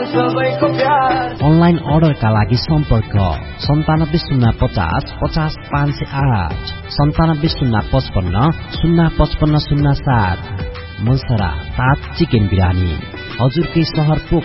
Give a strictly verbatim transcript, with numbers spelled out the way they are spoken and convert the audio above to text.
सबैको प्यार। अनलाइन अर्डरका लागि सम्पर्क सन्तानब्बे शून्य पचास पचास पाँच सय आठ सन्तानब्बे शून्य पचपन्न शून्य पचपन्न शून्य सात। मनसरा तात चिकन बिरानी हजुरकै सहर पोखरा।